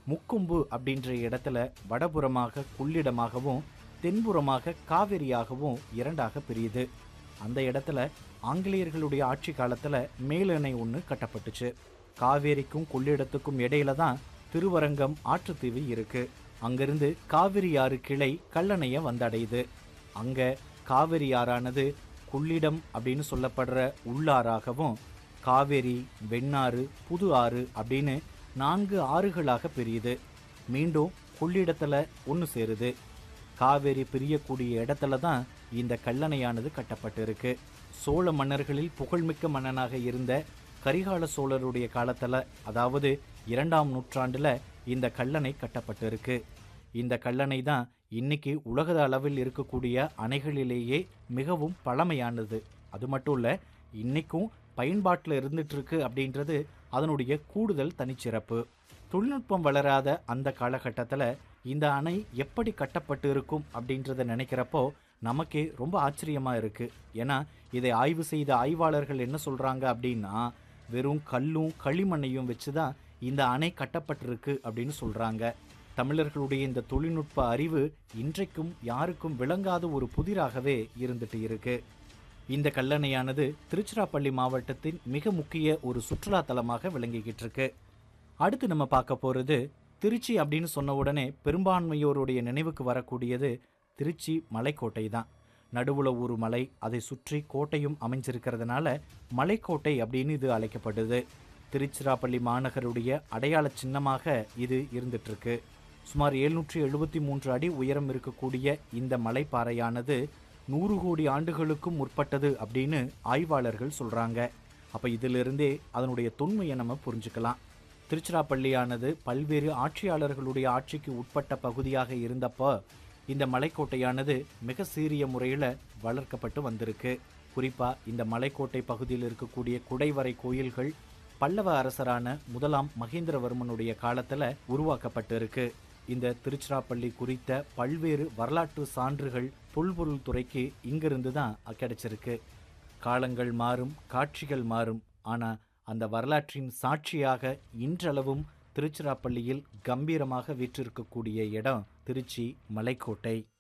முக்கொம்பு அப்படின்ற இடத்துல வடபுறமாக கொள்ளிடமாகவும் தென்புறமாக காவிரியாகவும் இரண்டாக பிரியுது. அந்த இடத்துல ஆங்கிலேயர்களுடைய ஆட்சி காலத்துல மேலணை ஒன்று கட்டப்பட்டுச்சு. காவேரிக்கும் கொள்ளிடத்துக்கும் இடையில தான் திருவரங்கம் ஆற்றுத்தீவு இருக்கு. அங்கிருந்து காவிரி ஆறு கிளை கல்லணைய வந்தடையுது. அங்க காவிரி ஆறானது கொள்ளிடம் அப்படின்னு சொல்லப்படுற உள்ளாறாகவும் காவேரி, வெண்ணாறு, புது ஆறு அப்படின்னு 4 ஆறுகளாக பிரியுது. மீண்டும் கொள்ளிடத்துல ஒன்று சேருது. காவேரி பிரியக்கூடிய இடத்துல தான் இந்த கல்லணையானது கட்டப்பட்டு இருக்கு. சோழ மன்னர்களில் புகழ்மிக்க மன்னனாக இருந்த கரிகால சோழருடைய காலத்துல, அதாவது 2ஆம் நூற்றாண்டுல இந்த கல்லணை கட்டப்பட்டு இருக்கு. இந்த கல்லணை தான் இன்னைக்கு உலக அளவில் இருக்கக்கூடிய அணைகளிலேயே மிகவும் பழமையானது. அது மட்டும் இல்ல, இன்னைக்கும் பயன்பாட்டில் இருந்துட்டு இருக்கு அப்படின்றது அதனுடைய கூடுதல் தனிச்சிறப்பு. தொழில்நுட்பம் வளராத அந்த காலகட்டத்தில் இந்த அணை எப்படி கட்டப்பட்டு இருக்கும் அப்படின்றத நினைக்கிறப்போ நமக்கே ரொம்ப ஆச்சரியமா இருக்கு. ஏன்னா இதை ஆய்வு செய்த ஆய்வாளர்கள் என்ன சொல்றாங்க அப்படின்னா, வெறும் கல்லும் களிமண்ணையும் வச்சுதான் இந்த அணை கட்டப்பட்டிருக்கு அப்படின்னு சொல்றாங்க. தமிழர்களுடைய இந்த தொழில்நுட்ப அறிவு இன்றைக்கும் யாருக்கும் விளங்காத ஒரு புதிராகவே இருந்துட்டு இருக்கு. இந்த கல்லணையானது திருச்சிராப்பள்ளி மாவட்டத்தின் மிக முக்கிய ஒரு சுற்றுலா தலமாக விளங்கிக்கிட்டு இருக்கு. அடுத்து நம்ம பார்க்க போறது, திருச்சி அப்படின்னு சொன்ன உடனே பெரும்பான்மையோருடைய நினைவுக்கு வரக்கூடியது திருச்சி மலைக்கோட்டை தான். நடுவுல ஒரு மலை, அதை சுற்றி கோட்டையும் அமைஞ்சிருக்கிறதுனால மலைக்கோட்டை அப்படின்னு இது அழைக்கப்படுது. திருச்சிராப்பள்ளி மாநகருடைய அடையாள சின்னமாக இது இருந்துட்டு இருக்கு. சுமார் 773 அடி உயரம் இருக்கக்கூடிய இந்த மலைப்பாறையானது 100 கோடி ஆண்டுகளுக்கும் முற்பட்டது அப்படின்னு ஆய்வாளர்கள் சொல்றாங்க. அப்ப இதிலிருந்தே அதனுடைய தொன்மையை நம்ம புரிஞ்சுக்கலாம். திருச்சிராப்பள்ளியானது பல்வேறு ஆட்சியாளர்களுடைய ஆட்சிக்கு உட்பட்ட பகுதியாக இருந்தப்போ இந்த மலைக்கோட்டையானது மிக சீரிய முறையில் வளர்க்கப்பட்டு வந்திருக்கு. குறிப்பா இந்த மலைக்கோட்டை பகுதியில் இருக்கக்கூடிய குடைவரை கோயில்கள் பல்லவ அரசரான முதலாம் மகேந்திரவர்மனுடைய காலத்துல உருவாக்கப்பட்டு இருக்கு. இந்த திருச்சிராப்பள்ளி குறித்த பல்வேறு வரலாற்று சான்றுகள் தொல்பொருள் துறைக்கு இங்கிருந்து தான் கிடைச்சிருக்கு. காலங்கள் மாறும், காட்சிகள் மாறும், ஆனா அந்த வரலாற்றின் சாட்சியாக இன்றளவும் திருச்சிராப்பள்ளியில் கம்பீரமாக வீற்றிருக்கக்கூடிய இடம் திருச்சி மலைக்கோட்டை.